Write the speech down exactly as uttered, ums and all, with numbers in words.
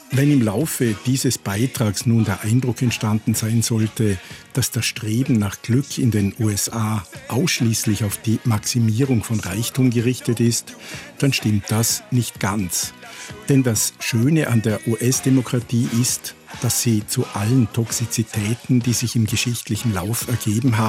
Wenn im Laufe dieses Beitrags nun der Eindruck entstanden sein sollte, dass das Streben nach Glück in den U S A ausschließlich auf die Maximierung von Reichtum gerichtet ist, dann stimmt das nicht ganz. Denn das Schöne an der U S-Demokratie ist, dass sie zu allen Toxizitäten, die sich im geschichtlichen Lauf ergeben haben,